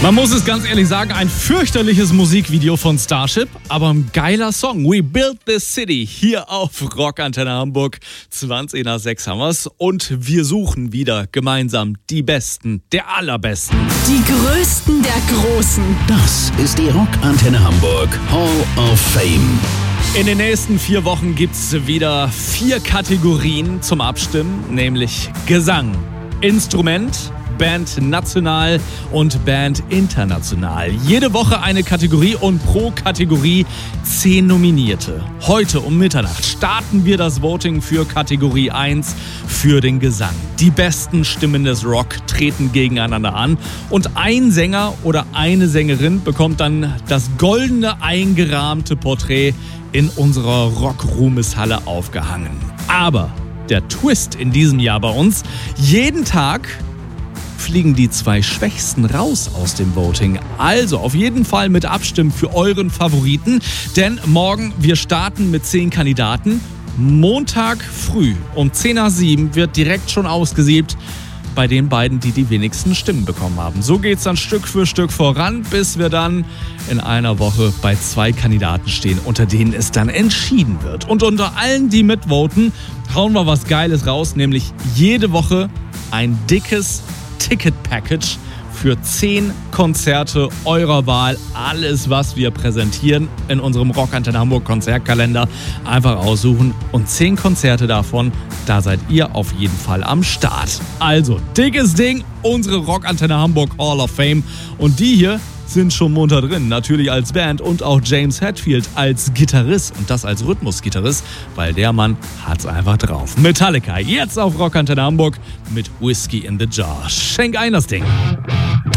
Man muss es ganz ehrlich sagen, ein fürchterliches Musikvideo von Starship, aber ein geiler Song. We Built This City hier auf Rockantenne Hamburg. 20 nach 6 haben wir's und wir suchen wieder gemeinsam die Besten der Allerbesten. Die Größten der Großen. Das ist die Rockantenne Hamburg Hall of Fame. In den nächsten 4 Wochen gibt's wieder 4 Kategorien zum Abstimmen, nämlich Gesang, Instrument, Band national und Band international. Jede Woche eine Kategorie und pro Kategorie 10 Nominierte. Heute um Mitternacht starten wir das Voting für Kategorie 1 für den Gesang. Die besten Stimmen des Rock treten gegeneinander an und ein Sänger oder eine Sängerin bekommt dann das goldene eingerahmte Porträt in unserer Rock-Ruhmeshalle aufgehangen. Aber der Twist in diesem Jahr bei uns: jeden Tag fliegen die 2 Schwächsten raus aus dem Voting. Also auf jeden Fall mit abstimmen für euren Favoriten, denn morgen wir starten mit 10 Kandidaten. Montag früh um 10 nach 7 wird direkt schon ausgesiebt bei den beiden, die die wenigsten Stimmen bekommen haben. So geht's dann Stück für Stück voran, bis wir dann in einer Woche bei 2 Kandidaten stehen, unter denen es dann entschieden wird. Und unter allen, die mitvoten, hauen wir was Geiles raus, nämlich jede Woche ein dickes Ticket-Package für 10 Konzerte eurer Wahl. Alles, was wir präsentieren in unserem Rockantenne Hamburg Konzertkalender, einfach aussuchen und 10 Konzerte davon, da seid ihr auf jeden Fall am Start. Also, dickes Ding, unsere Rockantenne Hamburg Hall of Fame, und die hier sind schon munter drin, natürlich als Band und auch James Hetfield als Gitarrist und das als Rhythmusgitarrist, weil der Mann hat's einfach drauf. Metallica, jetzt auf Rockantenne Hamburg mit Whiskey in the Jar. Schenk ein das Ding.